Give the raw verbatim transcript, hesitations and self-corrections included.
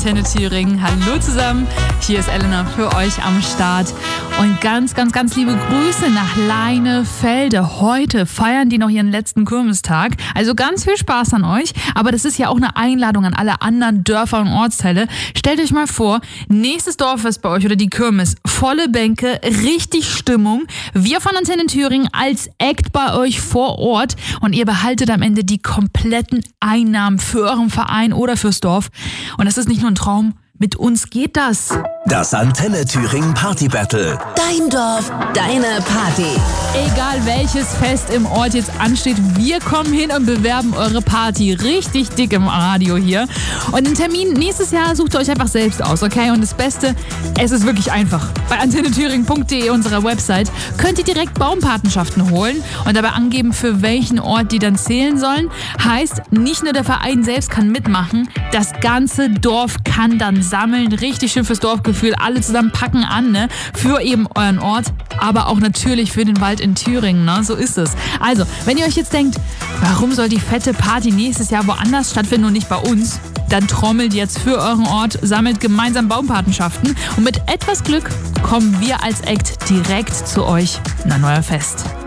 Antenne Thüringen. Hallo zusammen, hier ist Elena für euch am Start. Und ganz, ganz, ganz liebe Grüße nach Leinefelde. Heute feiern die noch ihren letzten Kirmestag. Also ganz viel Spaß an euch. Aber das ist ja auch eine Einladung an alle anderen Dörfer und Ortsteile. Stellt euch mal vor, nächstes Dorffest bei euch oder die Kirmes. Volle Bänke, richtig Stimmung. Wir von Antenne Thüringen als Act bei euch vor Ort. Und ihr behaltet am Ende die kompletten Einnahmen für euren Verein oder fürs Dorf. Und das ist nicht nur ein Traum. Mit uns geht das. Das Antenne Thüringen Party Battle. Dein Dorf, deine Party. Egal welches Fest im Ort jetzt ansteht, wir kommen hin und bewerben eure Party richtig dick im Radio hier. Und den Termin nächstes Jahr sucht ihr euch einfach selbst aus, okay? Und das Beste, es ist wirklich einfach. Bei antenne thüringen punkt de, unserer Website, könnt ihr direkt Baumpatenschaften holen und dabei angeben, für welchen Ort die dann zählen sollen. Heißt, nicht nur der Verein selbst kann mitmachen, das ganze Dorf kann dann sammeln, richtig schön fürs Dorfgefühl, alle zusammen packen an, ne, für eben euren Ort, aber auch natürlich für den Wald in Thüringen, ne, so ist es. Also, wenn ihr euch jetzt denkt, warum soll die fette Party nächstes Jahr woanders stattfinden und nicht bei uns, dann trommelt jetzt für euren Ort, sammelt gemeinsam Baumpatenschaften und mit etwas Glück kommen wir als Act direkt zu euch in ein neuer Fest.